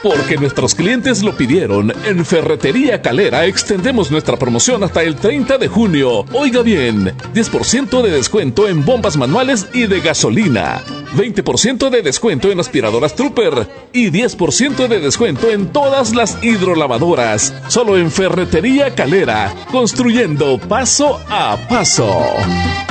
Porque nuestros clientes lo pidieron, en Ferretería Calera extendemos nuestra promoción hasta el 30 de junio. Oiga bien, 10% de descuento en bombas manuales y de gasolina, 20% de descuento en aspiradoras Trooper y 10% de descuento en todas las hidrolavadoras. Solo en Ferretería Calera, construyendo paso a paso.